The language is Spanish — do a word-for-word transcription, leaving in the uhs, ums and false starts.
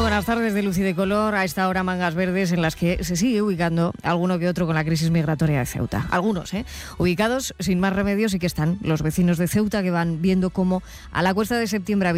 buenas tardes de luz y de color. A esta hora mangas verdes en las que se sigue ubicando alguno que otro con la crisis migratoria de Ceuta. Algunos, ¿eh? Ubicados sin más remedios, y que están los vecinos de Ceuta, que van viendo cómo a la cuesta de septiembre